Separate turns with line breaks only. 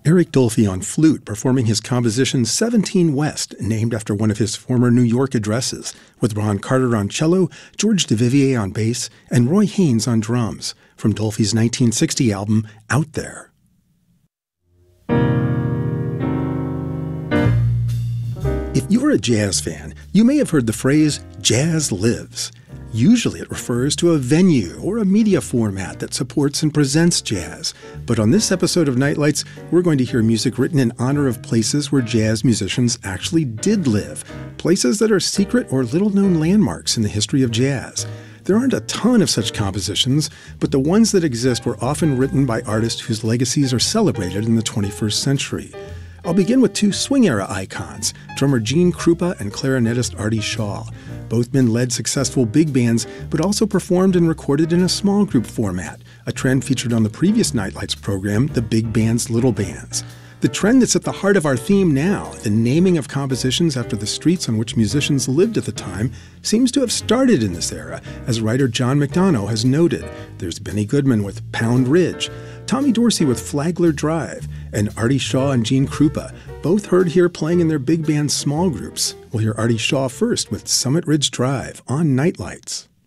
Eric Dolphy on flute performing his composition 17 West, named after one of his former New York addresses, with Ron Carter on cello, George Duvivier on bass, and Roy Haynes on drums, from Dolphy's 1960 album Out There. If you're a jazz fan, you may have heard the phrase, jazz lives. Usually it refers to a venue or a media format that supports and presents jazz. But on this episode of Nightlights, we're going to hear music written in honor of places where jazz musicians actually did live, places that are secret or little-known landmarks in the history of jazz. There aren't a ton of such compositions, but the ones that exist were often written by artists whose legacies are celebrated in the 21st century. I'll begin with two swing-era icons, drummer Gene Krupa and clarinetist Artie Shaw. Both men led successful big bands, but also performed and recorded in a small group format, a trend featured on the previous Nightlights program, the Big Bands, Little Bands. The trend that's at the heart of our theme now, the naming of compositions after the streets on which musicians lived at the time, seems to have started in this era, as writer John McDonough has noted. There's Benny Goodman with Pound Ridge, Tommy Dorsey with Flagler Drive, and Artie Shaw and Gene Krupa, both heard here playing in their big band small groups. We'll hear Artie Shaw first with Summit Ridge Drive on Nightlights.